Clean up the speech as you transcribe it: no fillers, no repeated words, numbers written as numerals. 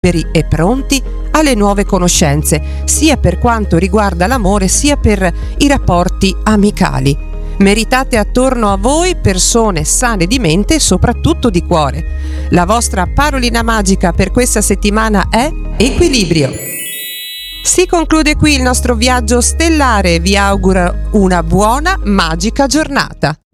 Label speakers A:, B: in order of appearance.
A: liberi e pronti alle nuove conoscenze, sia per quanto riguarda l'amore sia per i rapporti amicali. Meritate attorno a voi persone sane di mente e soprattutto di cuore. La vostra parolina magica per questa settimana è equilibrio. Si conclude qui il nostro viaggio stellare, vi auguro una buona, magica giornata.